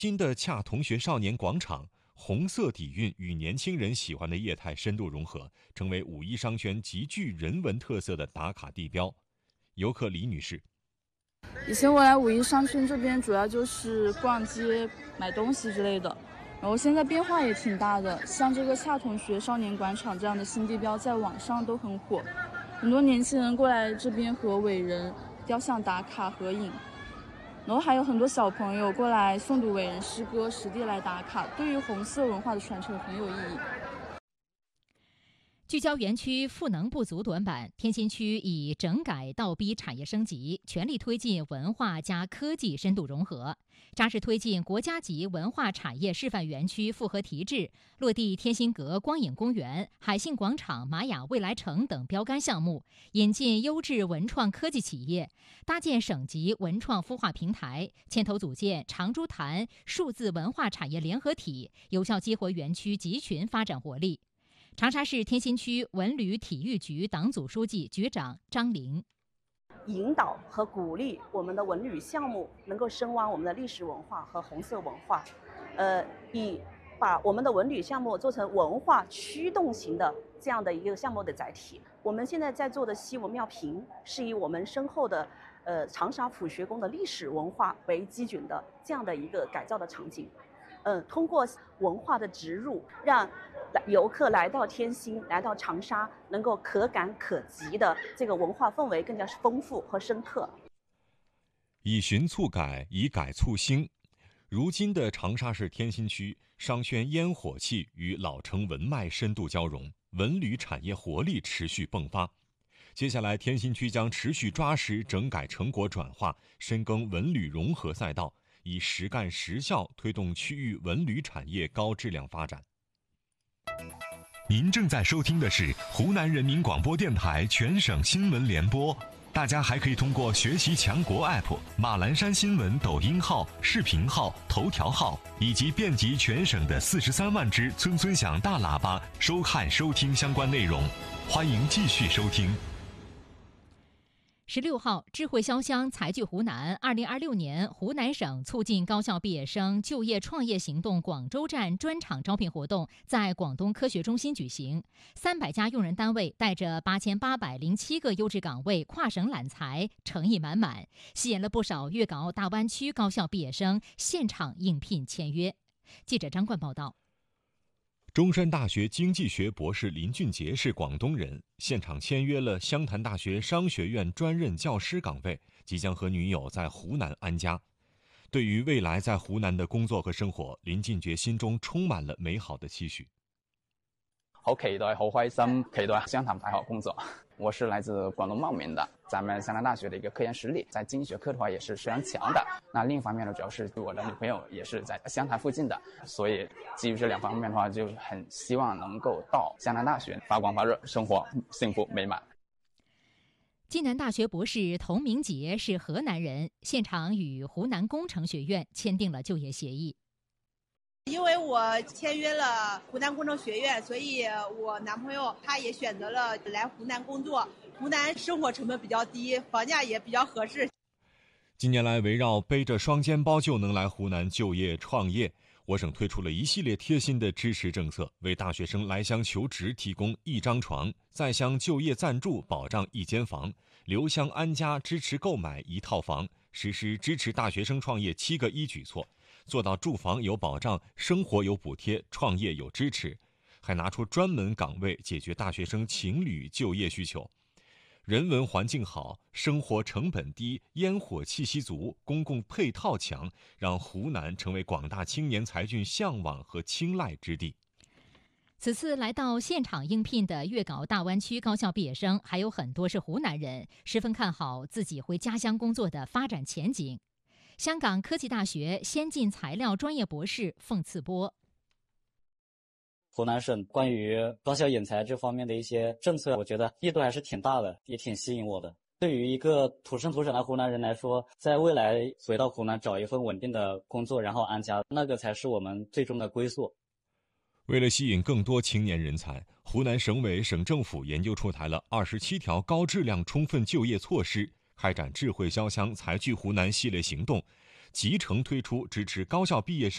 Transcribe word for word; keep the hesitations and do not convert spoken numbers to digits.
新的恰同学少年广场，红色底蕴与年轻人喜欢的业态深度融合，成为五一商圈极具人文特色的打卡地标。游客李女士： 以前我来五一商圈这边主要就是逛街、买东西之类的，然后现在变化也挺大的，像这个恰同学少年广场这样的新地标在网上都很火，很多年轻人过来这边和伟人雕像打卡合影，然后还有很多小朋友过来诵读伟人诗歌，实地来打卡，对于红色文化的传承很有意义。 聚焦园区赋能不足短板，天心区以整改倒逼产业升级，全力推进文化加科技深度融合，扎实推进国家级文化产业示范园区复合提质，落地天心阁光影公园、海信广场、玛雅未来城等标杆项目，引进优质文创科技企业，搭建省级文创孵化平台，牵头组建长株潭数字文化产业联合体，有效激活园区集群发展活力。长沙市天心区文旅体育局党组书记、局长张玲： 引导和鼓励我们的文旅项目能够深挖我们的历史文化和红色文化，呃，以把我们的文旅项目做成文化驱动型的这样的一个项目的载体。我们现在在做的西文庙坪是以我们身后的呃长沙府学宫的历史文化为基准的这样的一个改造的场景。嗯、呃，通过文化的植入，让游客来到天心、来到长沙，能够可感可及的这个文化氛围更加丰富和深刻。 以循促改，以改促兴。如今的长沙市天心区，商圈烟火气与老城文脉深度交融，文旅产业活力持续迸发。接下来，天心区将持续抓实整改成果转化，深耕文旅融合赛道，以实干实效推动区域文旅产业高质量发展。 您正在收听的是湖南人民广播电台全省新闻联播，大家还可以通过学习强国 A P P、马栏山新闻抖音号、视频号、头条号以及遍及全省的四十三万只村村响大喇叭收看收听相关内容。欢迎继续收听。 十六号，智慧潇湘财聚湖南二零二六年湖南省促进高校毕业生就业创业行动广州站专场招聘活动在广东科学中心举行，三百家用人单位带着八千八百零七个优质岗位跨省揽才，诚意满满，吸引了不少粤港澳大湾区高校毕业生现场应聘签约。记者张冠报道。 中山大学经济学博士林俊杰是广东人，现场签约了湘潭大学商学院专任教师岗位，即将和女友在湖南安家。对于未来在湖南的工作和生活，林俊杰心中充满了美好的期许。 好期待，好開心，期待湘潭大學工作。我是來自廣東茂名的，咱們湘潭大學的一個科研實力，在經濟學科的話也是非常強的。那另一方面呢，主要是我的女朋友也是在湘潭附近的，所以基於這兩方面的話，就很希望能夠到湘潭大學發光發熱，生活幸福美滿。 暨南大學博士童明杰是河南人，現場與湖南工程學院簽訂了就業協議。 因为我签约了湖南工程学院，所以我男朋友他也选择了来湖南工作。湖南生活成本比较低，房价也比较合适。 近年来，围绕背着双肩包就能来湖南就业创业，我省推出了一系列贴心的支持政策，为大学生来乡求职提供一张床，在乡就业赞助保障一间房，留乡安家支持购买一套房，实施支持大学生创业七个一举措，做到住房有保障，生活有补贴，创业有支持，还拿出专门岗位解决大学生情侣就业需求。人文环境好，生活成本低，烟火气息足，公共配套强，让湖南成为广大青年才俊向往和青睐之地。 此次来到现场应聘的粤港澳大湾区高校毕业生还有很多是湖南人，十分看好自己回家乡工作的发展前景。香港科技大学先进材料专业博士凤次波： 湖南省关于高校引才这方面的一些政策，我觉得力度还是挺大的，也挺吸引我的。对于一个土生土长的湖南人来说，在未来回到湖南找一份稳定的工作，然后安家，那个才是我们最终的归宿。 为了吸引更多青年人才，湖南省委省政府研究出台了二十七条高质量充分就业措施，开展智慧潇湘财聚湖南系列行动， 集成推出支持高校毕业生